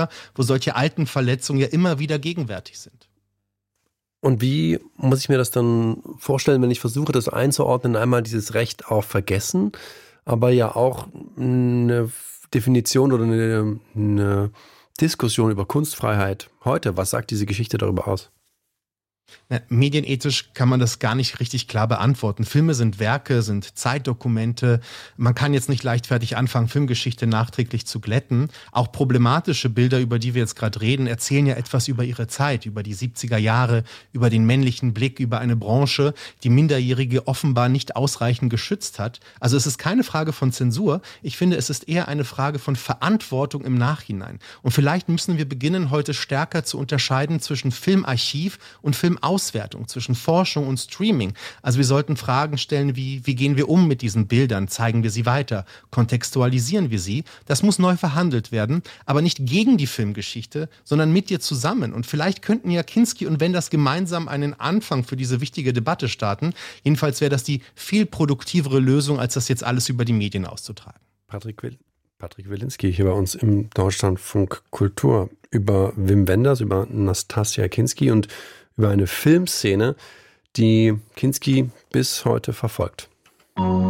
Zeitalter, wo solche alten Verletzungen ja immer wieder gegenwärtig sind. Und wie muss ich mir das dann vorstellen, wenn ich versuche, das einzuordnen? Einmal dieses Recht auf Vergessen, aber ja auch eine Definition oder eine Diskussion über Kunstfreiheit heute. Was sagt diese Geschichte darüber aus? Medienethisch kann man das gar nicht richtig klar beantworten. Filme sind Werke, sind Zeitdokumente. Man kann jetzt nicht leichtfertig anfangen, Filmgeschichte nachträglich zu glätten. Auch problematische Bilder, über die wir jetzt gerade reden, erzählen ja etwas über ihre Zeit, über die 70er Jahre, über den männlichen Blick, über eine Branche, die Minderjährige offenbar nicht ausreichend geschützt hat. Also es ist keine Frage von Zensur. Ich finde, es ist eher eine Frage von Verantwortung im Nachhinein. Und vielleicht müssen wir beginnen, heute stärker zu unterscheiden zwischen Filmarchiv und Filmauswertung, zwischen Forschung und Streaming. Also wir sollten Fragen stellen wie gehen wir um mit diesen Bildern? Zeigen wir sie weiter? Kontextualisieren wir sie? Das muss neu verhandelt werden, aber nicht gegen die Filmgeschichte, sondern mit dir zusammen. Und vielleicht könnten ja Kinski und Wenders gemeinsam einen Anfang für diese wichtige Debatte starten. Jedenfalls wäre das die viel produktivere Lösung, als das jetzt alles über die Medien auszutragen. Patrick Wilinski hier bei uns im Deutschlandfunk Kultur über Wim Wenders, über Nastassja Kinski und über eine Filmszene, die Kinski bis heute verfolgt.